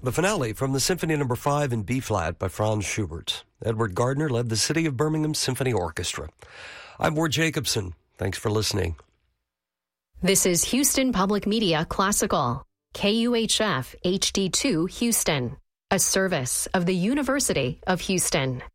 The finale from the Symphony No. 5 in B-flat by Franz Schubert. Edward Gardner led the City of Birmingham Symphony Orchestra. I'm Ward Jacobson. Thanks for listening. This is Houston Public Media Classical, KUHF HD2 Houston, a service of the University of Houston.